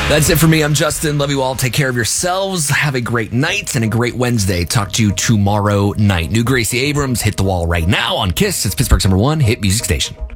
That's it for me. I'm Justin. Love you all. Take care of yourselves. Have a great night and a great Wednesday. Talk to you tomorrow night. New Gracie Abrams, Hit the Wall right now on KISS. It's Pittsburgh's #1 hit music station.